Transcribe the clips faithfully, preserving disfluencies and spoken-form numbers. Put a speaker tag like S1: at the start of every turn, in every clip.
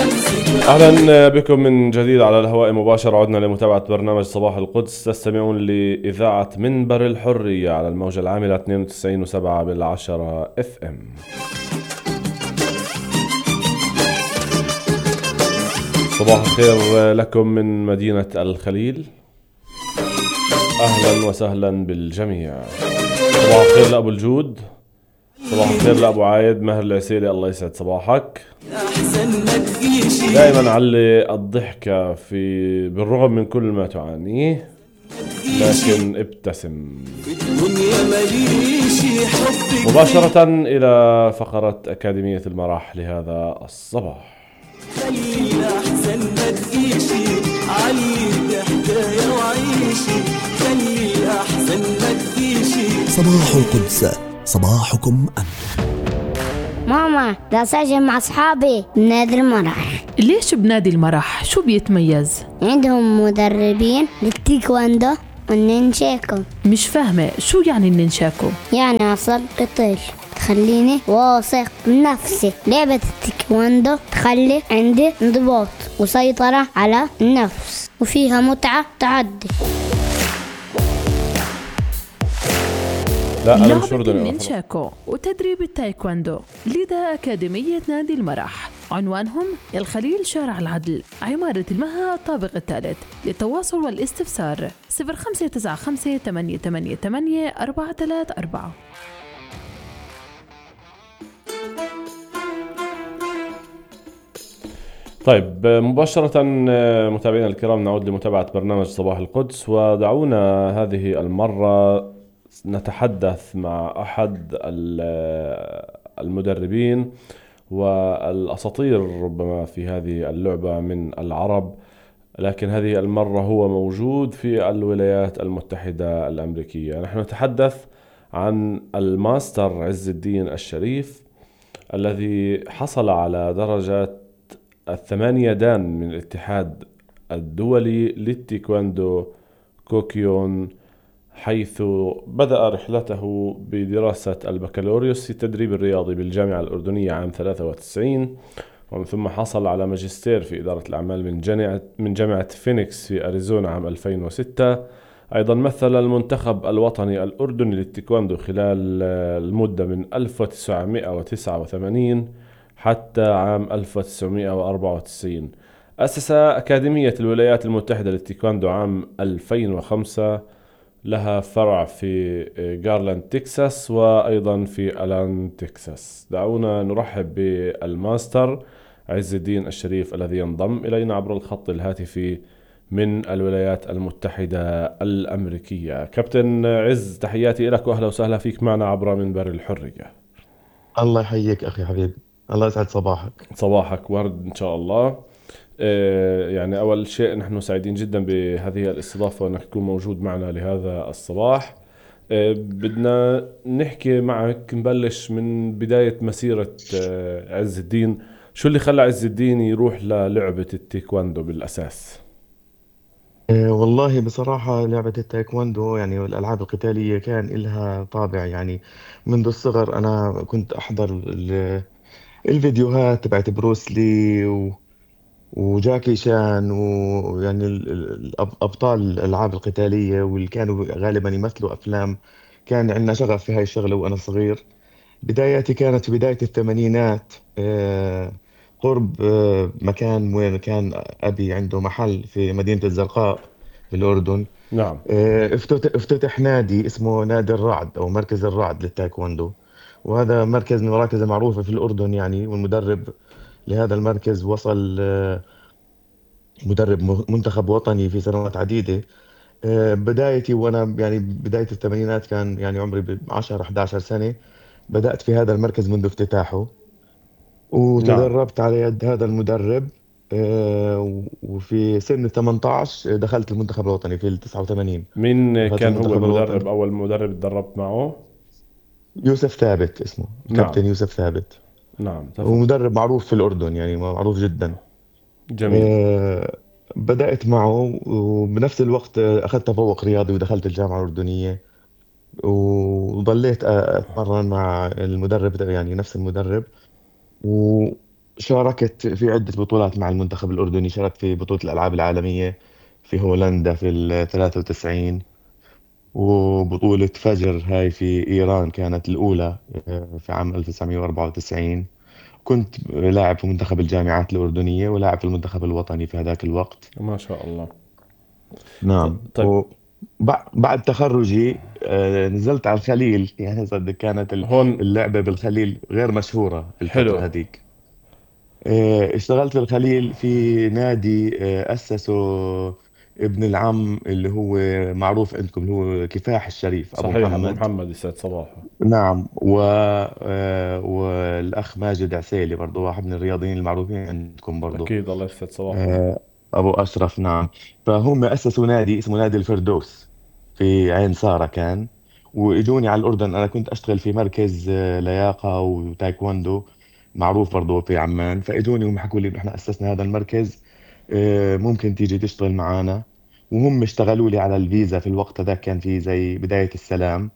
S1: أهلا بكم من جديد على الهواء مباشرة. عدنا لمتابعة برنامج صباح القدس. تستمعون لإذاعة منبر الحرية على الموجة العاملة اثنين وتسعين فاصلة سبعة بالعشرة اف ام. صباح الخير لكم من مدينة الخليل. أهلا وسهلا بالجميع. صباح الخير لأبو الجود. صباح الخير لأبو عايد مهر العسيلي، الله يسعد صباحك. دائما علي الضحكة في بالرغم من كل ما تعانيه، لكن ابتسم. مباشرة إلى فقرة أكاديمية المرح لهذا الصباح. خلي أحسن ما تجيشي علي حكاية وعيشي، خلي أحسن ما تجيشي.
S2: صباح القدس صباحكم أنتم.
S3: ماما دا ساجن مع أصحابي بنادي المرح.
S4: ليش بنادي المرح؟ شو بيتميز؟
S3: عندهم مدربين للتيكواندو والنينشاكو.
S4: مش فاهمة شو يعني النينشاكو؟
S3: يعني أصل قتال تخليني واثق من نفسي. لعبة التيكواندو تخلي عندي انضباط وسيطرة على النفس، وفيها متعة تعدي.
S1: لا أنا مش
S4: لعبة
S1: أردني.
S4: النينشاكو وتدريب التايكواندو لدى أكاديمية نادي المرح. عنوانهم الخليل شارع العدل، عمارة المها الطابق الثالث. للتواصل والاستفسار صفر خمسة تسعة خمسة ثمانية ثمانية ثمانية أربعة ثلاثة أربعة.
S1: طيب مباشرة متابعينا الكرام، نعود لمتابعة برنامج صباح القدس. ودعونا هذه المرة نتحدث مع أحد المدربين والأساطير ربما في هذه اللعبة من العرب، لكن هذه المرة هو موجود في الولايات المتحدة الأمريكية. نحن نتحدث عن الماستر عز الدين الشريف، الذي حصل على درجة الثمانية دان من الاتحاد الدولي للتيكواندو كوكيون، حيث بدأ رحلته بدراسة البكالوريوس في التدريب الرياضي بالجامعة الأردنية عام ثلاثة وتسعين، ومن ثم حصل على ماجستير في إدارة الأعمال من جامعة من جامعة فينيكس في أريزونا عام ألفين وستة. أيضا مثل المنتخب الوطني الأردني للتيكواندو خلال المدة من ألف وتسعمائة وتسعة وثمانين حتى عام ألف وتسعمائة وأربعة وتسعين. أسس أكاديمية الولايات المتحدة للتيكواندو عام ألفين وخمسة، لها فرع في غارلاند تكساس وأيضا في ألان تكساس. دعونا نرحب بالماستر عز الدين الشريف الذي ينضم إلينا عبر الخط الهاتفي من الولايات المتحدة الأمريكية. كابتن عز، تحياتي لك وأهلا وسهلا فيك معنا عبر منبر الحرية.
S5: الله يحييك أخي حبيب، الله يسعد صباحك.
S1: صباحك ورد إن شاء الله. يعني أول شيء نحن سعيدين جدا بهذه الاستضافة وأنك تكون موجود معنا لهذا الصباح. بدنا نحكي معك، نبلش من بداية مسيرة عز الدين. شو اللي خلى عز الدين يروح للعبة التايكواندو بالأساس؟
S5: أه والله بصراحة لعبة التايكواندو يعني والألعاب القتالية كان إلها طابع، يعني منذ الصغر أنا كنت أحضر ال- الفيديوهات تبعت بروس لي و وجاكي شان، ويعني ال- ال- الأب- أبطال الألعاب القتالية واللي كانوا غالبا يمثلوا أفلام. كان عندنا شغف في هاي الشغلة وأنا صغير. بداياتي كانت في بداية الثمانينات، آه، قرب آه، مكان وين كان أبي عنده محل في مدينة الزرقاء في الأردن.
S1: نعم.
S5: آه، افتتح افتتح نادي اسمه نادي الرعد أو مركز الرعد للتايكوندو، وهذا مركز من المراكز المعروفة في الأردن يعني. والمدرب لهذا المركز وصل آه، مدرب م- منتخب وطني في سنوات عديدة. آه، بدايتي وأنا يعني بداية الثمانينات كان يعني عمري ب عشرة إحدى عشرة سنة. بدأت في هذا المركز منذ افتتاحه،
S1: نعم.
S5: وتدربت على يد هذا المدرب. آه، وفي سن ثمانية عشر دخلت المنتخب الوطني في ال تسعة وثمانين.
S1: مين
S5: دخلت
S1: كان هو
S5: المنتخب
S1: المدرب،
S5: الوطني.
S1: أول مدرب تدربت معه؟
S5: يوسف ثابت اسمه،
S1: نعم.
S5: الكابتن يوسف ثابت.
S1: نعم تفضل.
S5: ومدرب معروف في الأردن، يعني معروف جدا.
S1: جميل.
S5: آه، بدأت معه وبنفس الوقت أخذت تفوق رياضي ودخلت الجامعة الأردنية، وظليت أتمرن مع المدرب ده، يعني نفس المدرب. شاركت في عدة بطولات مع المنتخب الأردني. شاركت في بطولة الألعاب العالمية في هولندا في ال ثلاثة وتسعين، وبطولة فجر هاي في إيران كانت الأولى آه، في عام ألف وتسعمئة وأربعة وتسعين. كنت لاعب في منتخب الجامعات الأردنية ولاعب في المنتخب الوطني في هذاك الوقت.
S1: ما شاء الله. ط-
S5: نعم.
S1: طيب،
S5: وبعد تخرجي آه، نزلت على الخليل. يعني صدق كانت ال-
S1: هون
S5: اللعبة بالخليل غير مشهورة في
S1: حلو.
S5: الفترة هذيك. آه، اشتغلت في الخليل في نادي آه، أسسه ابن العم اللي هو معروف عندكم، اللي هو كفاح الشريف أبو
S1: صحيح، ابو
S5: محمد.
S1: محمد يسعد صباحه.
S5: نعم. و... آه، والأخ ماجد عسيلي برضو واحد من الرياضيين المعروفين عندكم برضو.
S1: اكيد، الله يسعد صباحهم.
S5: آه، أبو أشرف. نعم. فهم أسسوا نادي اسمه نادي الفردوس في عين سارة كان. وإجوني على الأردن. أنا كنت أشتغل في مركز آه، لياقة وتايكوندو معروف برضو في عمان. فإجوني وهم حكوا لي إنه إحنا أسسنا هذا المركز، آه، ممكن تيجي تشتغل معنا. وهم اشتغلوا لي على الفيزا في الوقت هذا، كان في زي بداية السلام.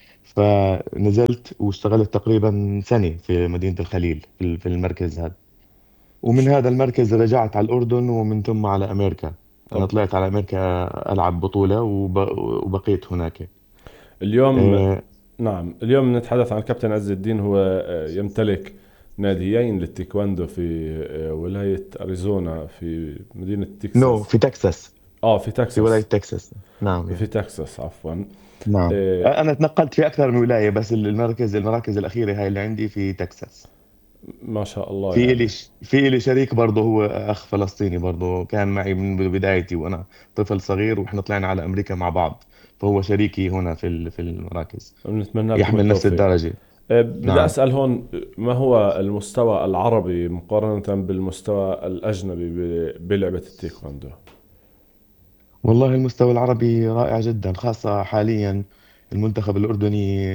S5: فنزلت واشتغلت تقريبا سنة في مدينة الخليل في في المركز هذا. ومن هذا المركز رجعت على الأردن ومن ثم على أمريكا. أنا
S1: طب
S5: طلعت على أمريكا ألعب بطولة وب... وبقيت هناك.
S1: اليوم،
S5: آه،
S1: نعم، اليوم نتحدث عن كابتن عز الدين. هو آه، يمتلك ناديين للتايكواندو في آه، ولاية أريزونا في مدينة
S5: نو
S1: تكساس.
S5: في تكساس.
S1: اه، في
S5: في ولاية
S1: تكساس.
S5: تكساس. نعم
S1: في
S5: يعني.
S1: تكساس عفوا.
S5: نعم.
S1: آه،
S5: أنا تنقلت في أكثر من ولاية، بس المركز المراكز الأخيرة هاي اللي عندي في تكساس.
S1: ما شاء الله
S5: في إلي
S1: يعني.
S5: ش- في إلي شريك برضه، هو أخ فلسطيني برضه، كان معي من بدايتي وأنا طفل صغير، وإحنا طلعنا على أمريكا مع بعض. فهو شريكي هنا في ال- في المراكز.
S1: بنتمنى لكم
S5: يحمل نفس
S1: التوفيق.
S5: الدرجة.
S1: آه، بدي
S5: نعم.
S1: أسأل هون، ما هو المستوى العربي مقارنة بالمستوى الأجنبي ب- بلعبة التايكواندو؟
S5: والله المستوى العربي رائع جدا، خاصة حاليا المنتخب الأردني.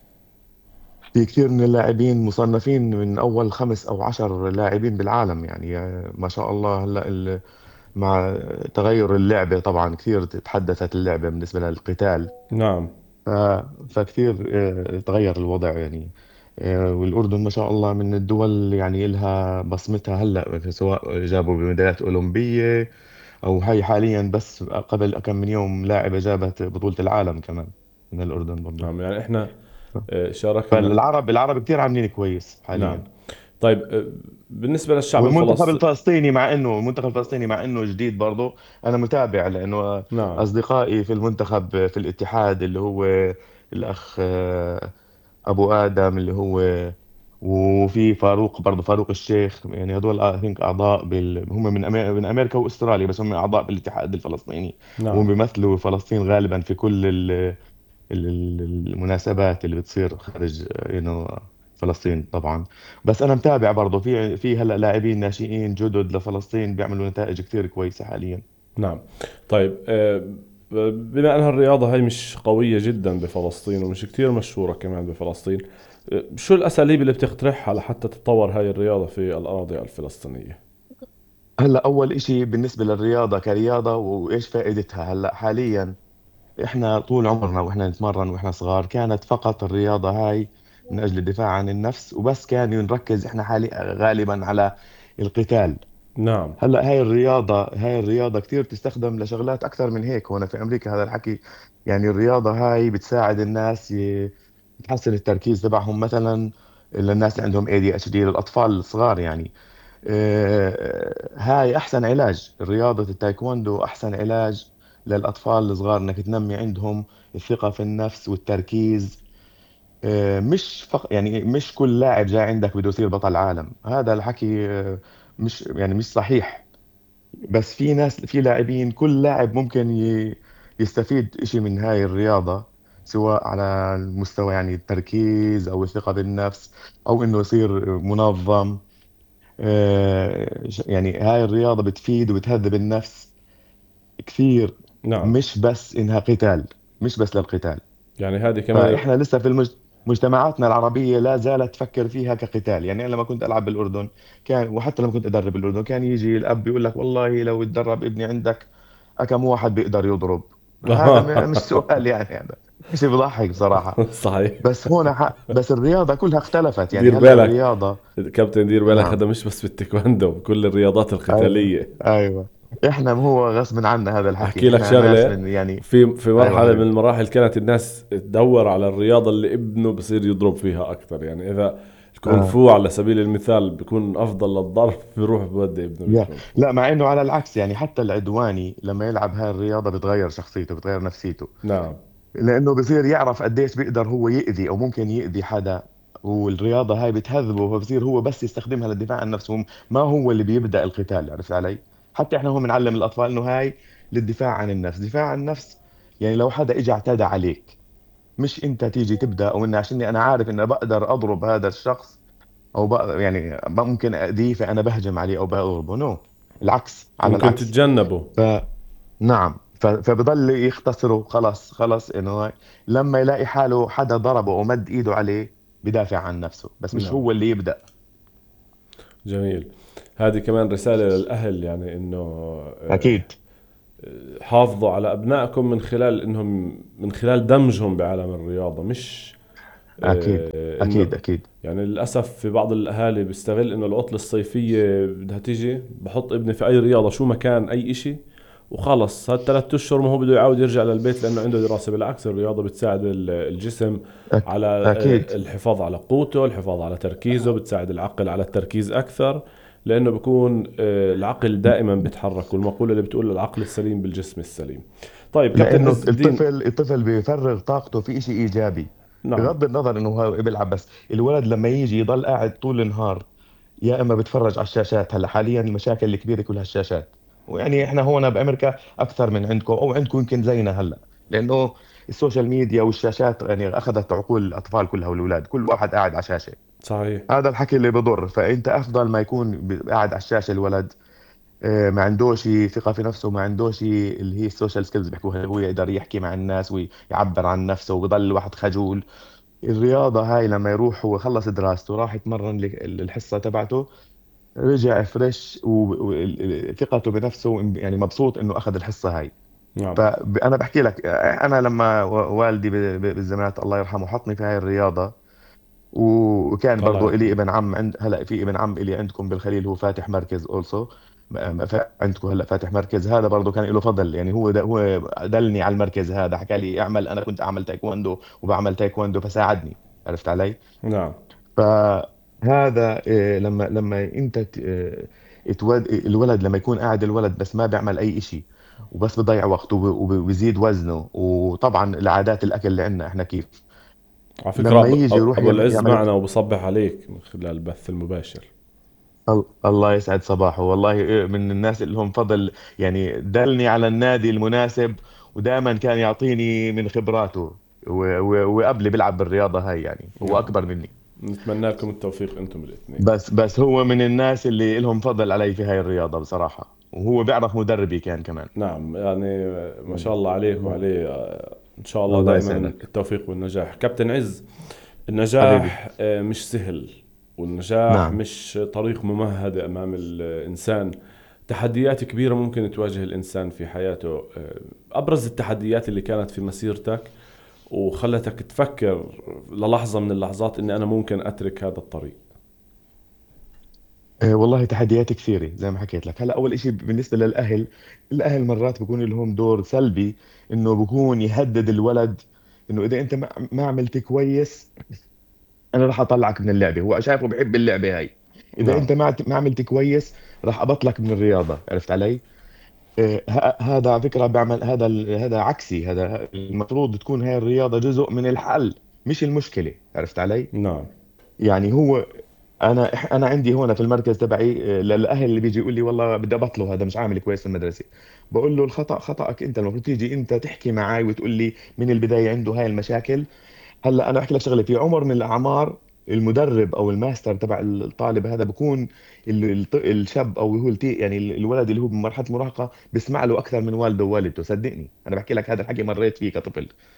S5: في كثير من اللاعبين مصنفين من أول خمس أو عشر لاعبين بالعالم. يعني ما شاء الله. هلا ال- مع تغير اللعبة طبعا كثير تحدثت اللعبة بالنسبة للقتال.
S1: نعم.
S5: ف... فكثير آه، تغير الوضع يعني. آه، والأردن ما شاء الله من الدول يعني إلها بصمتها هلا، سواء جابوا بميداليات أولمبية او هي حاليا. بس قبل كم من يوم لاعبة جابت بطولة العالم كمان من الأردن برضو.
S1: نعم، يعني إحنا آه، شاركنا.
S5: فالعرب العرب كثير عاملين كويس
S1: نعم.
S5: حاليا.
S1: طيب، آه، بالنسبة للشعب
S5: والمنتخب
S1: الفلسطيني.
S5: الفلسطيني مع انه المنتخب الفلسطيني مع انه جديد برضه، انا متابع لانه
S1: نعم.
S5: اصدقائي في المنتخب في الاتحاد اللي هو الاخ آه، ابو ادم اللي هو، وفي فاروق برضه، فاروق الشيخ. يعني هدول اي ثينك اعضاء بال... هم من أمي... من امريكا واستراليا، بس هم اعضاء بالاتحاد الفلسطيني. وهم
S1: نعم.
S5: بيمثلوا فلسطين غالبا في كل ال... ال- ال- المناسبات اللي بتصير خارج انه فلسطين طبعا. بس انا متابع برضه في في هلا لاعبين ناشئين جدد لفلسطين بيعملوا نتائج كثير كويسة حاليا.
S1: نعم. طيب، آه، بما أنها الرياضة هاي مش قوية جدا بفلسطين ومش كتير مشهورة كمان بفلسطين، آه، شو الأساليب اللي بتقترحها لحتى تتطور هاي الرياضة في الأراضي الفلسطينية؟
S5: هلا اول اشي بالنسبة للرياضة كرياضة وايش فائدتها هلا حاليا. احنا طول عمرنا واحنا نتمرن واحنا صغار كانت فقط الرياضة هاي من اجل الدفاع عن النفس وبس. كان نركز احنا حالي غالبا على القتال.
S1: نعم.
S5: هلا هاي الرياضة هاي الرياضة كثير بتستخدم لشغلات أكثر من هيك هنا في أمريكا. هذا الحكي يعني الرياضة هاي بتساعد الناس ي- تحسن التركيز تبعهم، مثلا للناس اللي عندهم اي دي اتش دي، للأطفال الصغار يعني. آه، هاي أحسن علاج. رياضة التايكوندو أحسن علاج للأطفال الصغار، إنك تنمي عندهم الثقة في النفس والتركيز. آه، مش فق... يعني مش كل لاعب جاي عندك بده يصير بطل عالم. هذا الحكي آه، مش يعني مش صحيح. بس في ناس في لاعبين، كل لاعب ممكن ي... يستفيد إشي من هاي الرياضة، سواء على المستوى يعني التركيز أو الثقة بالنفس أو إنه يصير منظم. آه، ش- يعني هاي الرياضة بتفيد وبتهذب النفس كثير.
S1: نعم.
S5: مش بس إنها قتال، مش بس للقتال.
S1: يعني هذه كمان.
S5: فإحنا لسه في المج... مجتمعاتنا العربية لا زالت تفكر فيها كقتال. يعني أنا لما كنت ألعب بالأردن كان، وحتى لما كنت أدرب بالأردن، كان يجي الأب يقول لك والله لو تدرب ابني عندك كم واحد بيقدر يضرب. هذا م- مش سؤال يعني هذا. شيء بضحك بصراحة.
S1: صحيح.
S5: بس هون ح... بس الرياضة كلها اختلفت، يعني
S1: دير
S5: هلا
S1: بالك
S5: الرياضة.
S1: كابتن، دير بالك،
S5: نعم.
S1: هذا مش بس بالتايكوندو، بكل الرياضات
S5: ايوه،
S1: القتالية.
S5: ايوه. احنا هو غصب عنا هذا
S1: احكي
S5: الحكي،
S1: لك
S5: احنا ناس
S1: شغلة،
S5: من يعني.
S1: في في
S5: ايوه
S1: مرحلة من
S5: حبيبي.
S1: المراحل كانت الناس تدور على الرياضة اللي ابنه بصير يضرب فيها أكثر. يعني إذا الكونغ
S5: اه.
S1: فو على سبيل المثال بيكون أفضل للضرب، بيروح بودي ابنه
S5: يا
S1: بالكونغ فو.
S5: لا، مع انه على العكس، يعني حتى العدواني لما يلعب هاي الرياضة بتغير شخصيته، بتغير نفسيته.
S1: نعم.
S5: لانه بصير يعرف قديش بيقدر هو يأذي او ممكن يأذي حدا. والرياضة هاي بتهذبه، فبصير هو بس يستخدمها للدفاع عن نفسه، ما هو اللي بيبدأ القتال. عرفت علي؟ حتى احنا هو بنعلم الاطفال انه هاي للدفاع عن النفس، دفاع عن النفس. يعني لو حدا اجى اعتدى عليك، مش انت تيجي تبدأ، او ان عشان انا عارف ان بقدر اضرب هذا الشخص، او بقدر يعني ممكن اذيه فانا بهجم عليه او بضربه. نو، العكس، على
S1: ممكن
S5: العكس.
S1: تتجنبه.
S5: نعم. ف- فبضل يختصره، خلاص خلاص انه لما يلاقي حاله حدا ضربه او مد ايده عليه، بدافع عن نفسه، بس مش
S1: نعم.
S5: هو اللي يبدأ.
S1: جميل. هذه كمان رسالة للأهل، يعني إنه آه،
S5: اكيد،
S1: حافظوا على أبنائكم من خلال إنهم من خلال دمجهم بعالم الرياضة، مش
S5: اكيد،
S1: آه، إنه
S5: اكيد، اكيد.
S1: يعني للأسف في بعض الأهالي بيستغل إنه العطلة الصيفية بدها تيجي، بحط ابني في أي رياضة شو مكان أي إشي، وخلص هاد ثلاث أشهر ما هو بده يعاود يرجع للبيت لأنه عنده دراسة. بالعكس، الرياضة بتساعد ال- الجسم
S5: أك...
S1: على
S5: اكيد.
S1: آه، الحفاظ على قوته، الحفاظ على تركيزه، بتساعد العقل على التركيز أكثر، لأنه بيكون آه، العقل دائما بيتحرك، والمقولة اللي بتقول العقل السليم بالجسم السليم. طيب كابتن
S5: لانه
S1: عز الدين.
S5: الطفل الطفل بيفرغ طاقته في شيء ايجابي.
S1: نعم.
S5: بغض النظر انه هو بيلعب، بس الولد لما يجي يضل قاعد طول النهار، يا اما بتفرج على الشاشات. هلا حاليا المشاكل الكبيره كلها الشاشات. ويعني احنا هون بامريكا اكثر من عندكم، او عندكم يمكن زينا هلا، لانه السوشيال ميديا والشاشات يعني اخذت عقول الاطفال كلها والاولاد، كل واحد قاعد على شاشه.
S1: صحيح.
S5: هذا الحكي اللي بضر. فانت افضل ما يكون ب- قاعد على الشاشه الولد، آه، ما عندوش ثقه في نفسه، ما عندوش اللي هي السوشيال سكيلز بيحكوها، اللي هو يقدر يحكي مع الناس ويعبر عن نفسه، وبضل الواحد خجول. الرياضه هاي لما يروح هو خلص دراسته، راح يتمرن ل- الحصه تبعته، رجع فريش وثقته بنفسه، يعني مبسوط انه اخذ الحصه هاي.
S1: نعم.
S5: فانا بحكي لك، انا لما والدي ب- ب- بالزمانات الله يرحمه حطني في هاي الرياضه، وكان
S1: الله
S5: برضو إلي
S1: يرحمه.
S5: ابن عم عند هلا في ابن عم إلي عندكم بالخليل، هو فاتح مركز اولسو. عندكم هلا فاتح مركز، هذا برضو كان له فضل. يعني هو د- هو دلني على المركز هذا، حكى لي اعمل، انا كنت اعمل تايكوندو وبعمل تايكوندو فساعدني. عرفت علي؟
S1: نعم.
S5: فهذا إيه، لما لما انت ت- إيه، تود الولد لما يكون قاعد الولد بس ما بيعمل اي إشي، وبس بضيع وقته وب- وبزيد وزنه. وطبعا العادات الاكل اللي عندنا احنا كيف،
S1: على فكرة
S5: لما
S1: أب...
S5: يجي
S1: أب-
S5: يروح
S1: أبو
S5: يعمل
S1: العز
S5: يعمل
S1: معنا وبصبح عليك من خلال البث المباشر.
S5: ال- الله يسعد صباحه. والله إيه، من الناس اللي هم فضل، يعني دلني على النادي المناسب، ودائما كان يعطيني من خبراته. و- و- وقبلي بيلعب بالرياضة هاي، يعني هو
S1: نعم.
S5: أكبر مني.
S1: نتمنى لكم التوفيق أنتم الاثنين.
S5: بس بس هو من الناس اللي لهم فضل علي في هاي الرياضة بصراحة، وهو بيعرف مدربي كان كمان.
S1: نعم، يعني ما شاء الله عليك
S5: مم.
S1: وعليه. آه، إن شاء الله
S5: الله
S1: دائما
S5: يسعدك
S1: التوفيق والنجاح. كابتن عز،
S5: حبيبي.
S1: النجاح آه، مش سهل، والنجاح
S5: نعم.
S1: مش طريق ممهد أمام الإنسان. تحديات كبيرة ممكن تواجه الإنسان في حياته. آه، أبرز التحديات اللي كانت في مسيرتك وخلتك تفكر للحظة من اللحظات إني أنا ممكن أترك هذا الطريق؟
S5: أه والله تحديات كثيرة زي ما حكيت لك. هلا أول إشي بالنسبة للأهل، الأهل مرات بيكون لهم دور سلبي، إنه بيكون يهدد الولد، إنه إذا أنت ما ما عملت كويس انا راح اطلعك من اللعبه. هو شايفه بحب اللعبه هاي، اذا
S1: نعم.
S5: انت ما عت- ما عملت كويس راح ابطلك من الرياضه. عرفت علي؟ آه، ه- هذا على فكره بيعمل هذا ال- هذا عكسي. هذا المفروض تكون هاي الرياضه جزء من الحل مش المشكله. عرفت علي؟
S1: نعم.
S5: يعني هو انا إح- انا عندي هنا في المركز تبعي، آه، للاهل اللي بيجي يقول لي والله بدي ابطله، هذا مش عامل كويس في المدرسه، بقول له الخطا خطأك انت. المفروض تيجي انت تحكي معي وتقول لي من البدايه عنده هاي المشاكل. هلا انا احكي لك شغله، في عمر من الاعمار المدرب او الماستر تبع الطالب هذا بكون ال- الط- الشاب، او هو التي يعني ال- الولد اللي هو بمرحله المراهقه، بيسمع له اكثر من والده ووالدته. صدقني انا بحكي لك هذا الحكي مريت فيه كطفل.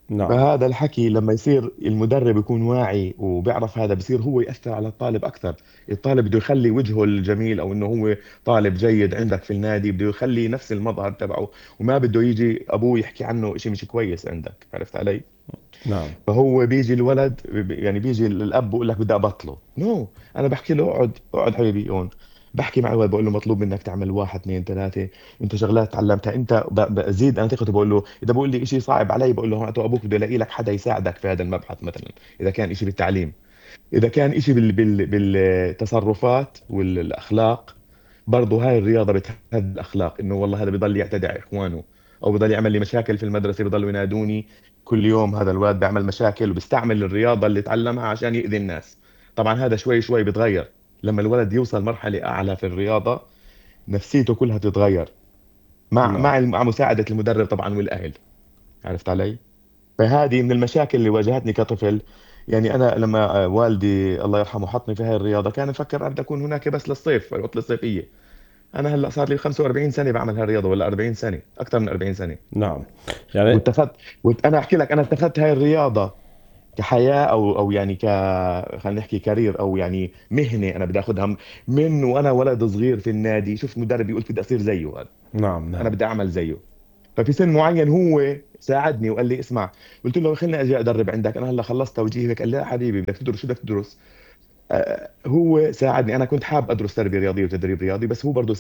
S1: نعم.
S5: فهذا الحكي لما يصير المدرب يكون واعي وبيعرف هذا، بصير هو يأثر على الطالب أكثر. الطالب بده يخلي وجهه الجميل، أو إنه هو طالب جيد عندك في النادي، بده يخلي نفس المظهر تبعه، وما بده يجي أبوه يحكي عنه إشي مش كويس عندك. عرفت علي؟
S1: نعم.
S5: فهو بيجي الولد، يعني بيجي الأب بقول لك بدي أبطله، نو. أنا بحكي له اقعد اقعد حبيبي هون. بحكي مع الولد بقول له مطلوب منك تعمل واحد اثنين ثلاثة. انت شغلات تعلمتها انت، ب- بزيد انا ثقته. بقول له اذا بقول لي شيء صعب علي بقول له هو ابوك بده يلاقي لك حدا يساعدك في هذا المبحث مثلا. اذا كان شيء بالتعليم، اذا كان شيء بال... بال... بالتصرفات والاخلاق، برضه هاي الرياضه بتهذب الاخلاق. انه والله هذا بضل يعتدي على اخوانه، او بضل يعمل لي مشاكل في المدرسه، بضلوا ينادوني كل يوم هذا الولد بيعمل مشاكل وبيستعمل الرياضه اللي تعلمها عشان يؤذي الناس. طبعا هذا شوي شوي بيتغير لما الولد يوصل مرحله اعلى في الرياضه، نفسيته كلها تتغير، مع
S1: نعم.
S5: مع مع مساعده المدرب طبعا والاهل. عرفت علي؟ فهذه من المشاكل اللي واجهتني كطفل. يعني أنا لما والدي الله يرحمه حطني في هاي الرياضة، كان مفكر أن أكون هناك بس للصيف، العطلة الصيفية. أنا هلأ صار لي خمسة وأربعين سنة بعمل هاي الرياضة، ولا أربعين سنة، أكثر من أربعين سنة.
S1: نعم. يعني
S5: واتخذت وأنا أنا أحكي لك، أنا اتخذت هاي الرياضة كحياة، أو أو يعني ك خلينا نحكي كارير، أو يعني مهنة أنا بدي أخذها من وأنا ولد صغير في النادي. شفت مدرب يقول بدي أصير زيه هذا،
S1: نعم.
S5: أنا
S1: نعم.
S5: بدي أعمل زيه. ففي سن معين هو ساعدني وقال لي اسمع. قلت له خليني اجي ادرب عندك، انا هلا خلصت توجيهي هيك. قال لي لا حبيبي بدك تدرس. شو بدك تدرس؟ آه، هو ساعدني. انا كنت حاب ادرس تربيه رياضيه وتدريب رياضي، بس هو برضه